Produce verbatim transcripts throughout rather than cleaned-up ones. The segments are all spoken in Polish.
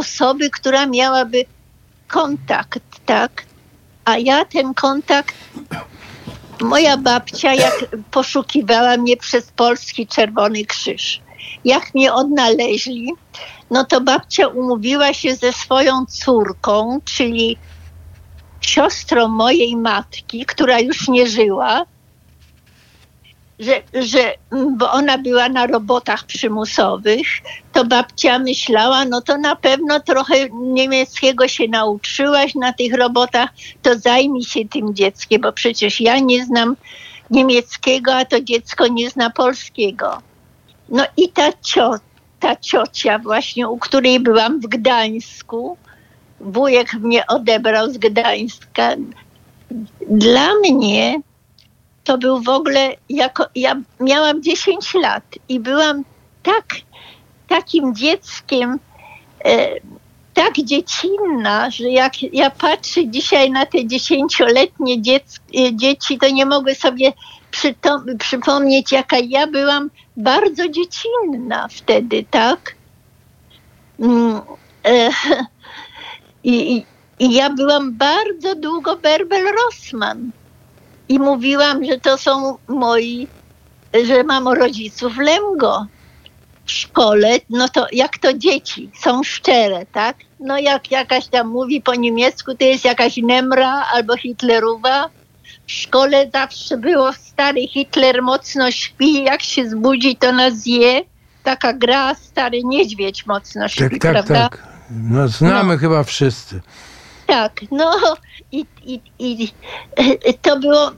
osoby, która miałaby kontakt, tak? A ja ten kontakt, moja babcia, jak poszukiwała mnie przez Polski Czerwony Krzyż. Jak mnie odnaleźli, no to babcia umówiła się ze swoją córką, czyli siostrą mojej matki, która już nie żyła, że, że, bo ona była na robotach przymusowych, to babcia myślała, no to na pewno trochę niemieckiego się nauczyłaś na tych robotach, to zajmij się tym dzieckiem, bo przecież ja nie znam niemieckiego, a to dziecko nie zna polskiego. No i ta, cio, ta ciocia właśnie, u której byłam w Gdańsku, wujek mnie odebrał z Gdańska. Dla mnie to był w ogóle, jako, ja miałam dziesięć lat i byłam tak, takim dzieckiem, e, tak dziecinna, że jak ja patrzę dzisiaj na te dziesięcioletnie dziec, e, dzieci, to nie mogę sobie przytom- przypomnieć, jaka ja byłam bardzo dziecinna wtedy, tak? Mm, e, i, I ja byłam bardzo długo Berbel-Rossmann. I mówiłam, że to są moi, że mam rodziców Lemgo. W szkole, no to jak to dzieci, są szczere, tak? No jak jakaś tam mówi po niemiecku, to jest jakaś Nemra albo Hitlerowa. W szkole zawsze było stary Hitler mocno śpi, jak się zbudzi, to nas zje. Taka gra, stary niedźwiedź mocno śpi, tak, tak, prawda? Tak, no znamy no. chyba wszyscy. Tak, no i, i, i to było...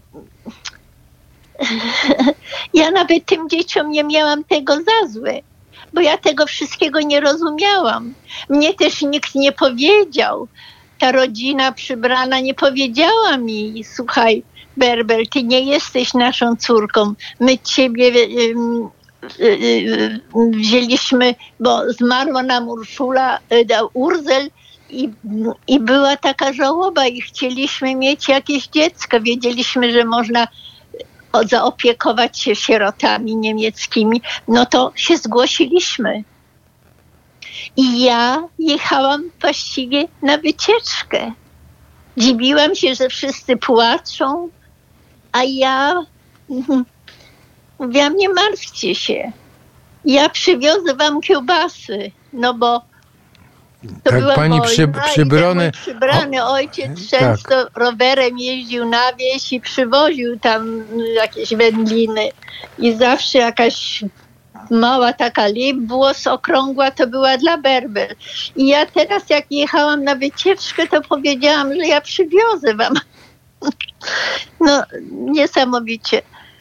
Ja nawet tym dzieciom nie miałam tego za złe, bo ja tego wszystkiego nie rozumiałam. Mnie też nikt nie powiedział. Ta rodzina przybrana nie powiedziała mi, słuchaj, Berbel, ty nie jesteś naszą córką. My ciebie um, wzięliśmy, bo zmarła nam Urszula, Urzel, I, I była taka żałoba i chcieliśmy mieć jakieś dziecko. Wiedzieliśmy, że można zaopiekować się sierotami niemieckimi. No to się zgłosiliśmy. I ja jechałam właściwie na wycieczkę. Dziwiłam się, że wszyscy płaczą, a ja mówiłam, nie martwcie się. Ja przywiozę wam kiełbasy, no bo to tak, była pani wojna, przy, przybrony, i ten mój przybrany o, ojciec często tak. rowerem jeździł na wieś i przywoził tam jakieś wędliny. I zawsze jakaś mała taka libwłos okrągła to była dla Berbel. I ja teraz jak jechałam na wycieczkę, to powiedziałam, że ja przywiozę wam. No niesamowicie.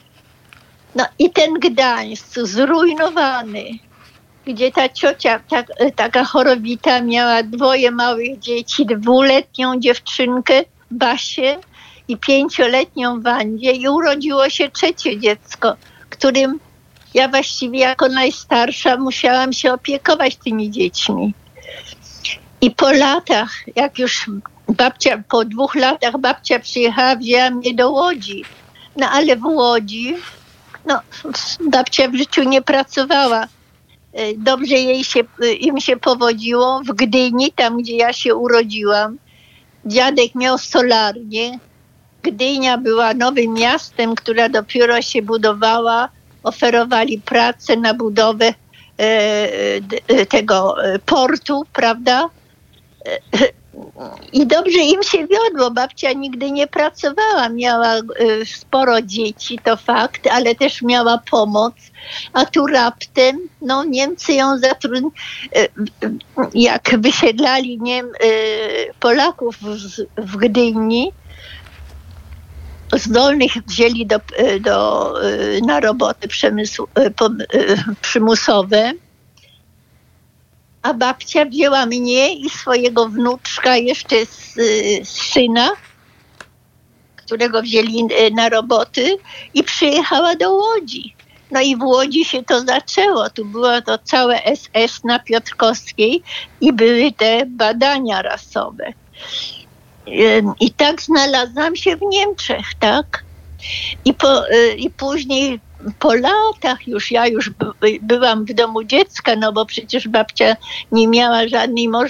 No i ten Gdańsk zrujnowany, gdzie ta ciocia, tak, taka chorowita, miała dwoje małych dzieci, dwuletnią dziewczynkę, Basię, i pięcioletnią Wandzie, i urodziło się trzecie dziecko, którym ja właściwie jako najstarsza musiałam się opiekować tymi dziećmi. I po latach, jak już babcia, po dwóch latach babcia przyjechała, wzięła mnie do Łodzi. No ale w Łodzi, no babcia w życiu nie pracowała. Dobrze jej się, im się powodziło w Gdyni, tam gdzie ja się urodziłam. Dziadek miał stolarnię. Gdynia była nowym miastem, która dopiero się budowała. Oferowali pracę na budowę e, tego portu, prawda? I dobrze im się wiodło. Babcia nigdy nie pracowała. Miała sporo dzieci, to fakt, ale też miała pomoc. A tu raptem, no Niemcy ją zatrudnili, jak wysiedlali Niem, Polaków w Gdyni, zdolnych wzięli do, do, na roboty przemysł, przymusowe. A babcia wzięła mnie i swojego wnuczka jeszcze z, z syna, którego wzięli na roboty, i przyjechała do Łodzi. No i w Łodzi się to zaczęło. Tu było to całe S S na Piotrkowskiej i były te badania rasowe. I tak znalazłam się w Niemczech, tak? I, po, i później po latach już, ja już by, byłam w domu dziecka, no bo przecież babcia nie miała żadnej możliwości